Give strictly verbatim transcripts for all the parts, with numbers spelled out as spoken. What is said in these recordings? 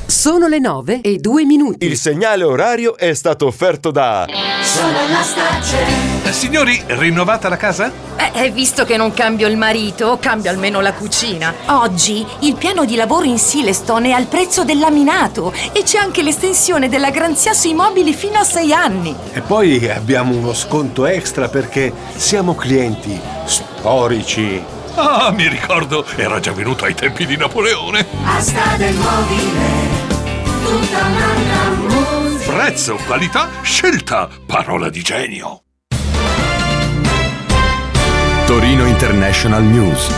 Sono le nove e due minuti. Il segnale orario è stato offerto da Sonolastage. Eh, signori, rinnovata la casa? Eh, visto che non cambio il marito, cambio almeno la cucina. Oggi il piano di lavoro in Silestone è al prezzo del laminato e c'è anche l'estensione della garanzia sui mobili fino a sei anni. E poi abbiamo uno sconto extra perché siamo clienti storici. Ah, mi ricordo, era già venuto ai tempi di Napoleone. Asta del mobile, tutta un'altra musica. Prezzo, qualità, scelta, parola di genio. Torino International News.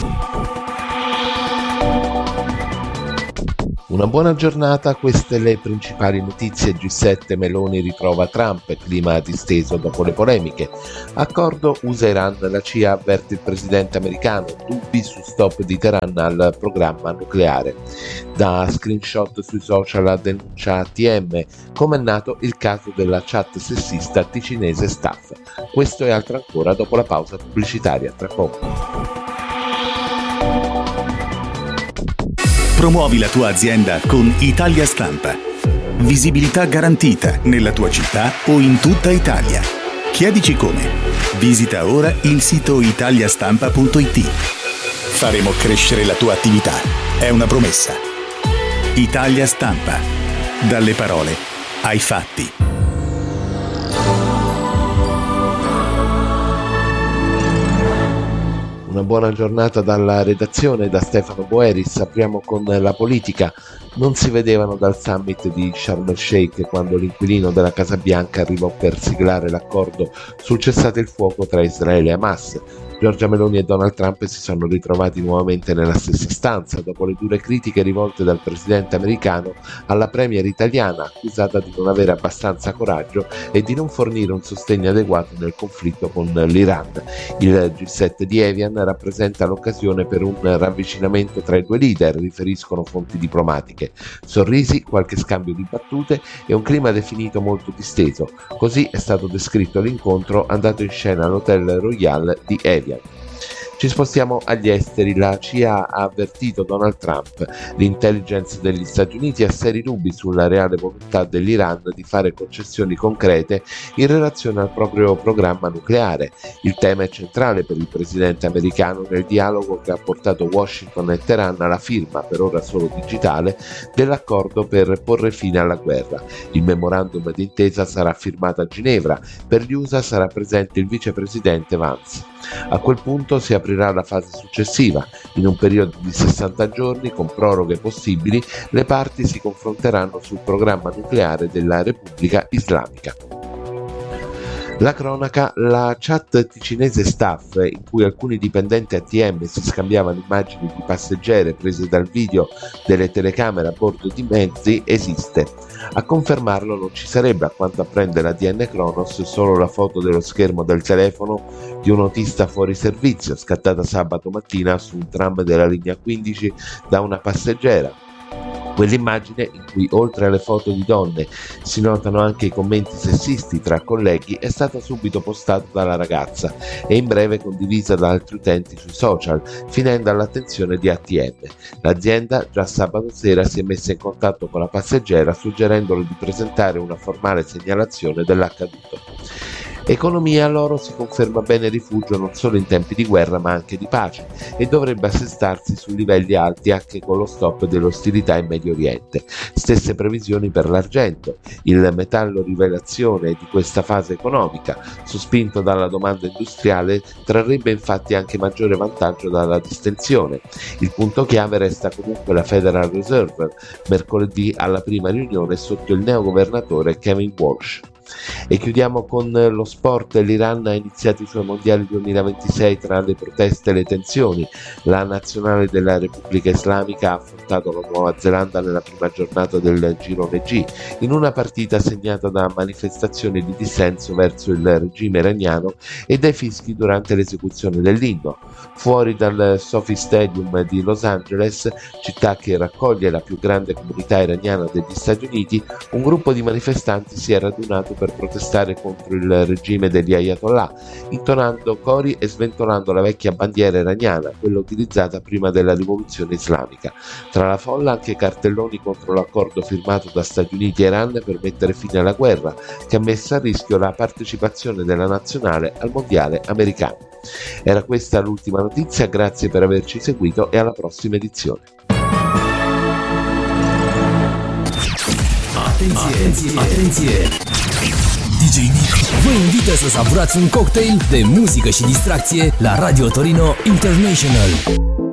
Una buona giornata, queste le principali notizie. G sette, Meloni ritrova Trump, clima disteso dopo le polemiche. Accordo U S A-Iran, la C I A avverte il presidente americano, dubbi su stop di Teheran al programma nucleare. Da screenshot sui social a denuncia A T M, come è nato il caso della chat sessista ticinese Staff. Questo e altro ancora dopo la pausa pubblicitaria, tra poco. Promuovi la tua azienda con Italia Stampa. Visibilità garantita nella tua città o in tutta Italia. Chiedici come. Visita ora il sito italiastampa punto it. Faremo crescere la tua attività. È una promessa. Italia Stampa. Dalle parole ai fatti. Una buona giornata dalla redazione, da Stefano Boeris. Apriamo con la politica. Non si vedevano dal summit di Sharm el Sheikh quando l'inquilino della Casa Bianca arrivò per siglare l'accordo sul cessate il fuoco tra Israele e Hamas. Giorgia Meloni e Donald Trump si sono ritrovati nuovamente nella stessa stanza dopo le dure critiche rivolte dal presidente americano alla premier italiana, accusata di non avere abbastanza coraggio e di non fornire un sostegno adeguato nel conflitto con l'Iran. Il G sette di Evian rappresenta l'occasione per un ravvicinamento tra i due leader, riferiscono fonti diplomatiche. Sorrisi, qualche scambio di battute e un clima definito molto disteso. Così è stato descritto l'incontro andato in scena all'Hotel Royal di Evian. Ci spostiamo agli esteri. La C I A ha avvertito Donald Trump. L'intelligence degli Stati Uniti ha seri dubbi sulla reale volontà dell'Iran di fare concessioni concrete in relazione al proprio programma nucleare. Il tema è centrale per il presidente americano nel dialogo che ha portato Washington e Teheran alla firma, per ora solo digitale, dell'accordo per porre fine alla guerra. Il memorandum d'intesa sarà firmato a Ginevra. Per gli U S A sarà presente il vicepresidente Vance. A quel punto si aprirà la fase successiva. In un periodo di sessanta giorni, con proroghe possibili, le parti si confronteranno sul programma nucleare della Repubblica Islamica. La cronaca, la chat ticinese Staff, in cui alcuni dipendenti A T M si scambiavano immagini di passeggere prese dal video delle telecamere a bordo di mezzi, esiste. A confermarlo non ci sarebbe, a quanto apprende la D N Kronos, solo la foto dello schermo del telefono di un autista fuori servizio, scattata sabato mattina su un tram della linea quindici da una passeggera. Quell'immagine, in cui oltre alle foto di donne si notano anche i commenti sessisti tra colleghi, è stata subito postata dalla ragazza e in breve condivisa da altri utenti sui social, finendo all'attenzione di A T M. L'azienda già sabato sera si è messa in contatto con la passeggera suggerendole di presentare una formale segnalazione dell'accaduto. Economia, l'oro si conferma bene rifugio non solo in tempi di guerra ma anche di pace e dovrebbe assestarsi su livelli alti anche con lo stop delle ostilità in Medio Oriente. Stesse previsioni per l'argento. Il metallo rivelazione di questa fase economica, sospinto dalla domanda industriale, trarrebbe infatti anche maggiore vantaggio dalla distensione. Il punto chiave resta comunque la Federal Reserve, mercoledì alla prima riunione sotto il neogovernatore Kevin Walsh. E chiudiamo con lo sport. L'Iran ha iniziato i suoi mondiali duemilaventisei tra le proteste e le tensioni. La nazionale della Repubblica Islamica ha affrontato la Nuova Zelanda nella prima giornata del girone G, in una partita segnata da manifestazioni di dissenso verso il regime iraniano e dai fischi durante l'esecuzione dell'inno. Fuori dal Sophie Stadium di Los Angeles, città che raccoglie la più grande comunità iraniana degli Stati Uniti, un gruppo di manifestanti si è radunato manifestato per protestare contro il regime degli Ayatollah, intonando cori e sventolando la vecchia bandiera iraniana, quella utilizzata prima della rivoluzione islamica. Tra la folla anche cartelloni contro l'accordo firmato da Stati Uniti e Iran per mettere fine alla guerra, che ha messo a rischio la partecipazione della nazionale al mondiale americano. Era questa l'ultima notizia, grazie per averci seguito e alla prossima edizione. Atenție, atenție! D J Nick vă invită să savurați un cocktail de muzică și distracție la Radio Torino International.